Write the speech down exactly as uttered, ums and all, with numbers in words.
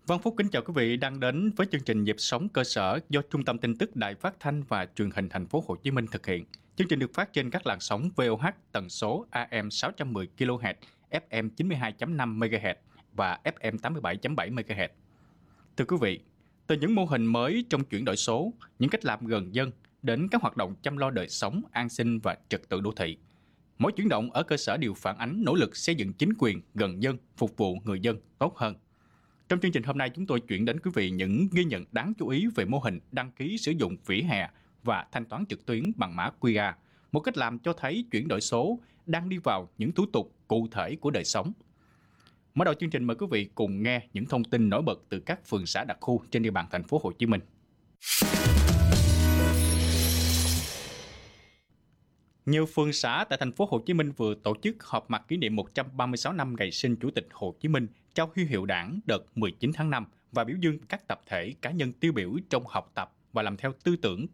Vân Phúc kính chào quý vị đang đến với chương trình Nhịp sống cơ sở do Trung tâm Tin tức Đài Phát thanh và Truyền hình Thành phố Hồ Chí Minh thực hiện. Chương trình được phát trên các làn sóng vê o hát tần số a em sáu trăm mười ki lô héc, ép em chín mươi hai phẩy năm mê ga héc và ép em tám mươi bảy phẩy bảy mê ga héc. Thưa quý vị, từ những mô hình mới trong chuyển đổi số, những cách làm gần dân đến các hoạt động chăm lo đời sống, an sinh và trật tự đô thị, mỗi chuyển động ở cơ sở đều phản ánh nỗ lực xây dựng chính quyền gần dân, phục vụ người dân tốt hơn. Trong chương trình hôm nay, chúng tôi chuyển đến quý vị những ghi nhận đáng chú ý về mô hình đăng ký sử dụng vỉa hè và thanh toán trực tuyến bằng mã quy rờ, một cách làm cho thấy chuyển đổi số đang đi vào những thủ tục cụ thể của đời sống. Mở đầu chương trình, mời quý vị cùng nghe những thông tin nổi bật từ các phường xã đặc khu trên địa bàn thành phố Hồ Chí Minh. Nhiều phường xã tại thành phố Hồ Chí Minh vừa tổ chức họp mặt kỷ niệm một trăm ba mươi sáu năm ngày sinh Chủ tịch Hồ Chí Minh, trao huy hiệu Đảng đợt mười chín tháng năm và biểu dương các tập thể cá nhân tiêu biểu trong học tập và làm theo tư tưởng